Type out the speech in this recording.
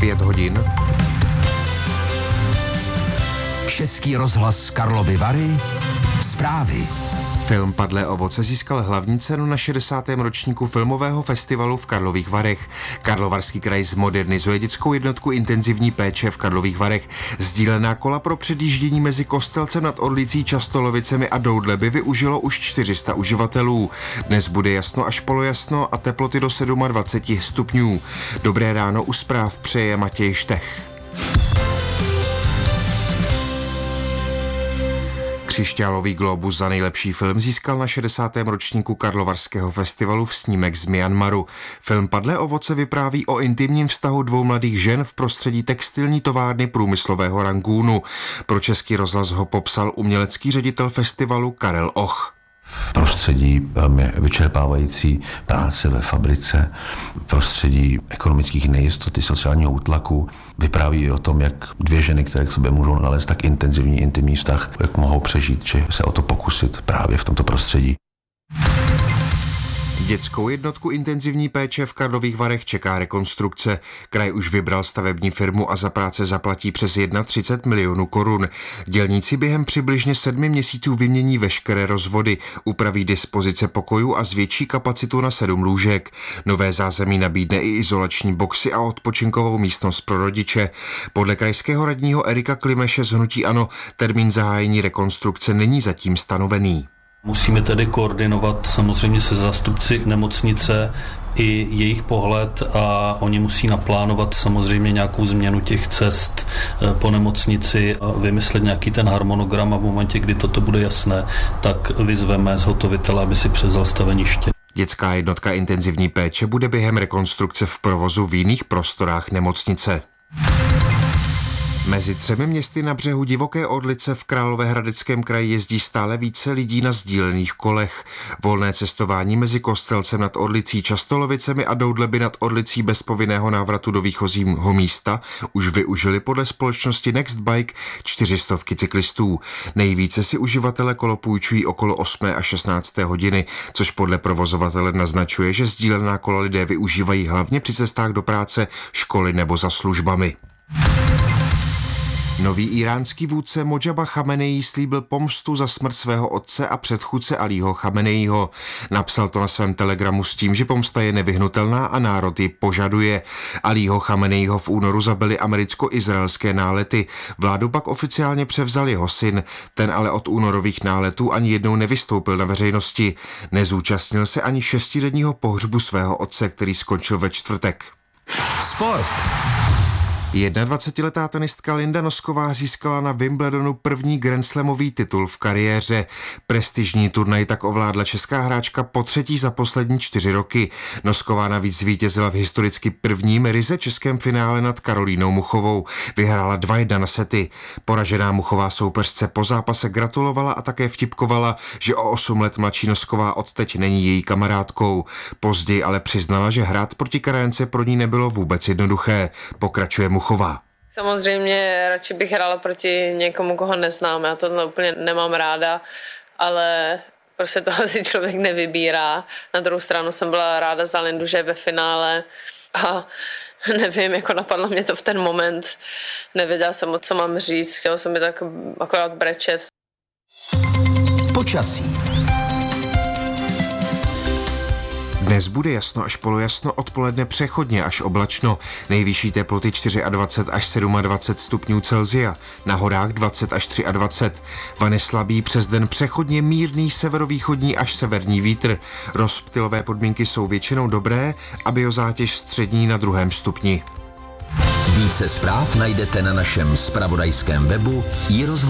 5 hodin. Český rozhlas Karlovy Vary. Zprávy. Film Padlé ovoce získal hlavní cenu na 60. ročníku filmového festivalu v Karlových Varech. Karlovarský kraj zmodernizuje dětskou jednotku intenzivní péče v Karlových Varech. Sdílená kola pro předjíždění mezi Kostelcem nad Orlicí, Častolovicemi a Doudleby využilo už 400 uživatelů. Dnes bude jasno až polojasno a teploty do 27 stupňů. Dobré ráno u zpráv přeje Matěj Štech. Křišťálový glóbus za nejlepší film získal na 60. ročníku Karlovarského festivalu Snímek z Myanmaru. Film Padlé ovoce vypráví o intimním vztahu dvou mladých žen v prostředí textilní továrny průmyslového Rangúnu. Pro Český rozhlas ho popsal umělecký ředitel festivalu Karel Och. Prostředí velmi vyčerpávající práce ve fabrice, prostředí ekonomických nejistoty, sociálního útlaku. Vypráví o tom, jak dvě ženy, které k sobě můžou nalézt tak intenzivní intimní vztah, jak mohou přežít, či se o to pokusit právě v tomto prostředí. Dětskou jednotku intenzivní péče v Karlových Varech čeká rekonstrukce. Kraj už vybral stavební firmu a za práce zaplatí přes 31 milionů korun. Dělníci během přibližně 7 měsíců vymění veškeré rozvody, upraví dispozice pokojů a zvětší kapacitu na 7 lůžek. Nové zázemí nabídne i izolační boxy a odpočinkovou místnost pro rodiče. Podle krajského radního Erika Klimeše z hnutí ANO termín zahájení rekonstrukce není zatím stanovený. Musíme tedy koordinovat samozřejmě se zástupci nemocnice i jejich pohled a oni musí naplánovat samozřejmě nějakou změnu těch cest po nemocnici a vymyslet nějaký ten harmonogram a v momentě, kdy toto bude jasné, tak vyzveme zhotovitele, aby si převzal staveniště. Dětská jednotka intenzivní péče bude během rekonstrukce v provozu v jiných prostorách nemocnice. Mezi 3 městy na břehu divoké Orlice v Královéhradeckém kraji jezdí stále více lidí na sdílených kolech. Volné cestování mezi Kostelcem nad Orlicí, Častolovicemi a Doudleby nad Orlicí bez povinného návratu do výchozího místa už využili podle společnosti Next Bike 400 cyklistů. Nejvíce si uživatelé kolo půjčují okolo 8. a 16. hodiny, což podle provozovatele naznačuje, že sdílená kola lidé využívají hlavně při cestách do práce, školy nebo za službami. Nový íránský vůdce Modžaba Chameneí slíbil pomstu za smrt svého otce a předchůdce Alího Chameneího. Napsal to na svém telegramu s tím, že pomsta je nevyhnutelná a národ ji požaduje. Alího Chameneího v únoru zabili americko-izraelské nálety. Vládu pak oficiálně převzal jeho syn. Ten ale od únorových náletů ani jednou nevystoupil na veřejnosti. Nezúčastnil se ani 6denního pohřbu svého otce, který skončil ve čtvrtek. Sport. 21letá tenistka Linda Nosková získala na Wimbledonu první grandslamový titul v kariéře. Prestižní turnaj tak ovládla česká hráčka po 3. za poslední 4 roky. Nosková navíc zvítězila v historicky prvním ryze českém finále nad Karolínou Muchovou. Vyhrála 2-1 na sety. Poražená Muchová soupeřce po zápase gratulovala a také vtipkovala, že o 8 let mladší Nosková odteď není její kamarádkou. Později ale přiznala, že hrát proti Karaňce pro ní nebylo vůbec jednoduché. Pokračuje Muchová. Samozřejmě radši bych hrála proti někomu, koho neznám, já to úplně nemám ráda, ale prostě to asi člověk nevybírá. Na druhou stranu jsem byla ráda za Lindu, že je ve finále a nevím, jako napadlo mě to v ten moment, nevěděla jsem, co mám říct, chtěla jsem mi tak akorát brečet. Počasí. Dnes bude jasno až polojasno, odpoledne přechodně až oblačno. Nejvyšší teploty 24 až 27 stupňů Celsia, na horách 20 až 23. Vane slabý, přes den přechodně mírný severovýchodní až severní vítr. Rozptylové podmínky jsou většinou dobré a biozátěž střední na 2. stupni. Více zpráv najdete na našem zpravodajském webu iRozhlas.cz.